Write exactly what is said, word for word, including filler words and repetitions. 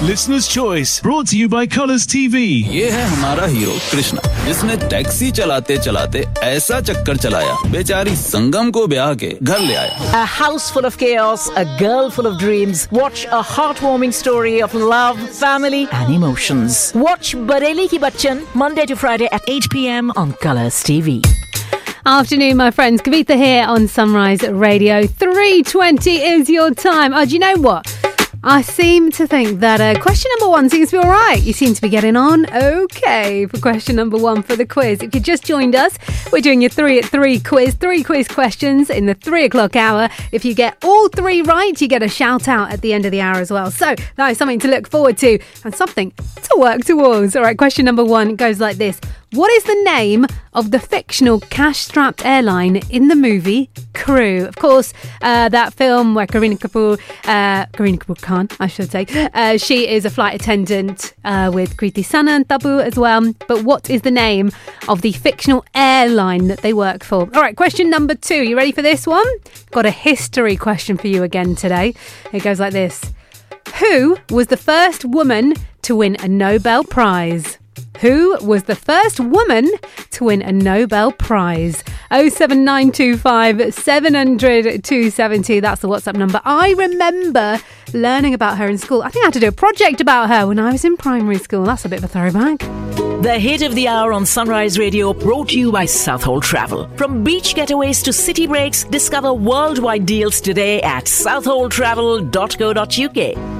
Listener's Choice, brought to you by Colours T V. ये है हमारा हीरो कृष्णा, जिसने टैक्सी चलाते चलाते ऐसा चक्कर चलाया, बेचारी संगम को ब्याह के घर ले आया. A house full of chaos, a girl full of dreams. Watch a heartwarming story of love, family and emotions. Watch Bareli Ki Bachchan, Monday to Friday at eight p.m. on Colours T V. Afternoon, my friends. Kavitha here on Sunrise Radio. three twenty is your time. Oh, do you know what? I seem to think that uh, question number one seems to be all right. You seem to be getting on okay for question number one for the quiz. If you just joined us, we're doing your three at three quiz. Three quiz questions in the three o'clock hour. If you get all three right, you get a shout out at the end of the hour as well. So that is something to look forward to and something to work towards. All right, question number one goes like this. What is the name of the fictional cash-strapped airline in the movie Crew? Of course, uh, that film where Kareena Kapoor, uh, Kareena Kapoor Khan, I should say, uh, she is a flight attendant uh, with Kriti Sanon, Tabu as well. But what is the name of the fictional airline that they work for? All right, question number two. You ready for this one? Got a history question for you again today. It goes like this. Who was the first woman to win a Nobel Prize? Who was the first woman to win a Nobel Prize? oh seven nine two five seven hundred two seventy. That's the WhatsApp number. I remember learning about her in school. I think I had to do a project about her when I was in primary school. That's a bit of a throwback. The hit of the hour on Sunrise Radio, brought to you by Southhold Travel. From beach getaways to city breaks, discover worldwide deals today at southhold travel dot co dot uk.